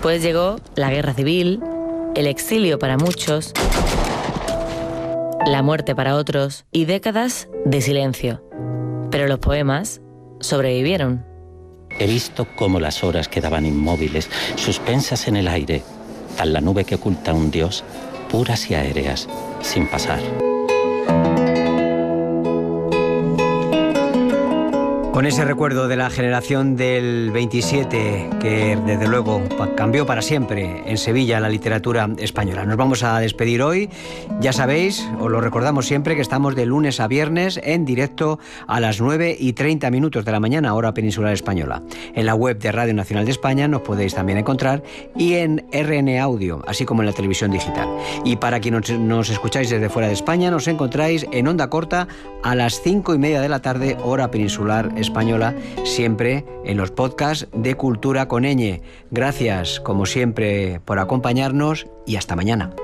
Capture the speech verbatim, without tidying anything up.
Después llegó la guerra civil, el exilio para muchos, la muerte para otros y décadas de silencio. Pero los poemas sobrevivieron. He visto cómo las horas quedaban inmóviles, suspensas en el aire, tal la nube que oculta a un dios, puras y aéreas, sin pasar. Con ese recuerdo de la generación del veintisiete, que desde luego cambió para siempre en Sevilla la literatura española. Nos vamos a despedir hoy. Ya sabéis, os lo recordamos siempre, que estamos de lunes a viernes en directo a las nueve y treinta minutos de la mañana, hora peninsular española. En la web de Radio Nacional de España nos podéis también encontrar, y en R N Audio, así como en la televisión digital. Y para quienes nos, nos escucháis desde fuera de España, nos encontráis en onda corta a las cinco y media de la tarde, hora peninsular española, siempre en los podcasts de Cultura con Ñ. Gracias, como siempre, por acompañarnos y hasta mañana.